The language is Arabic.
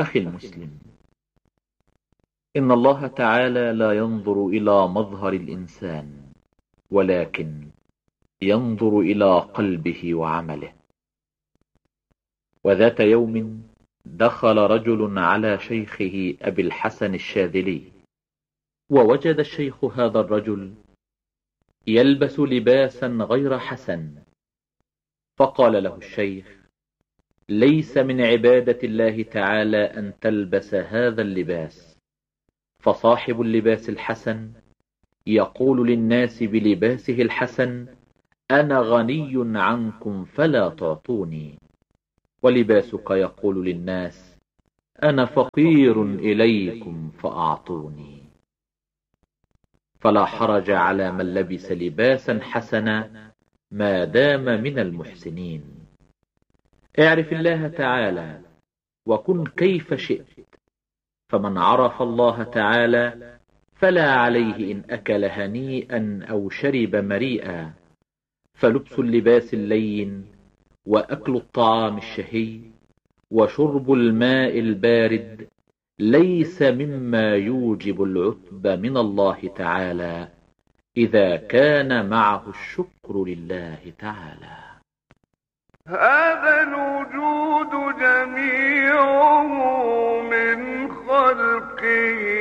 أخي المسلم، إن الله تعالى لا ينظر إلى مظهر الإنسان، ولكن ينظر إلى قلبه وعمله. وذات يوم دخل رجل على شيخه أبي الحسن الشاذلي، ووجد الشيخ هذا الرجل يلبس لباسا غير حسن، فقال له الشيخ: ليس من عبادة الله تعالى أن تلبس هذا اللباس، فصاحب اللباس الحسن يقول للناس بلباسه الحسن: أنا غني عنكم فلا تعطوني، ولباسك يقول للناس: أنا فقير إليكم فأعطوني. فلا حرج على من لبس لباسا حسنا ما دام من المحسنين. اعرف الله تعالى وكن كيف شئت، فمن عرف الله تعالى فلا عليه إن أكل هنيئا أو شرب مريئا، فلبس اللباس اللين وأكل الطعام الشهي وشرب الماء البارد ليس مما يوجب العتب من الله تعالى إذا كان معه الشكر لله تعالى. هذا الوجود جميعه من خلقه